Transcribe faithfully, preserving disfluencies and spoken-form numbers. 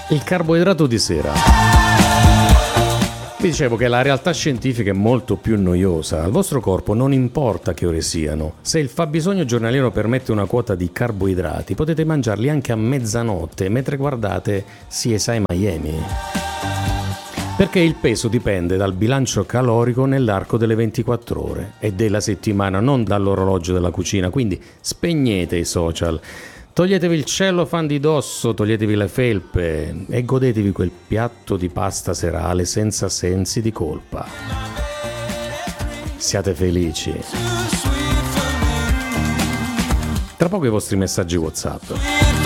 Il carboidrato di sera. Vi dicevo che la realtà scientifica è molto più noiosa. Al vostro corpo non importa che ore siano. Se il fabbisogno giornaliero permette una quota di carboidrati, potete mangiarli anche a mezzanotte mentre guardate C S I Miami. Perché il peso dipende dal bilancio calorico nell'arco delle ventiquattro ore e della settimana, non dall'orologio della cucina. Quindi spegnete i social. Toglietevi il cellophane di dosso, toglietevi le felpe e godetevi quel piatto di pasta serale senza sensi di colpa. Siate felici. Tra poco i vostri messaggi WhatsApp.